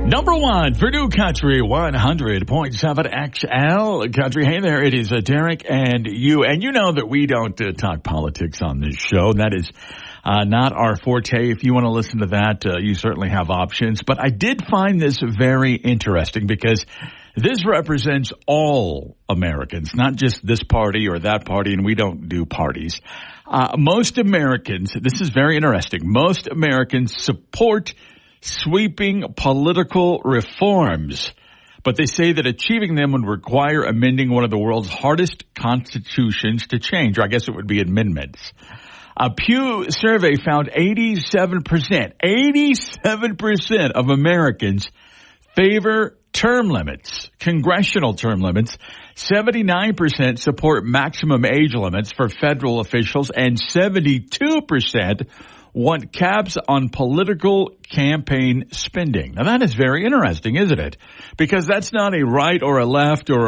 Number one for New Country 100.7 XL Country. Hey there, it is Derek and you. And you know that we don't talk politics on this show. That is not our forte. If you want to listen to that, you certainly have options. But I did find this very interesting because this represents all Americans, not just this party or that party, and we don't do parties. Most Americans, this is very interesting, most Americans support sweeping political reforms, but they say that achieving them would require amending one of the world's hardest constitutions to change, or I guess it would be amendments. A Pew survey found 87% of Americans favor term limits, congressional term limits. 79% support maximum age limits for federal officials, and 72% want caps on political campaign spending. Now that is very interesting, isn't it? Because that's not a right or a left or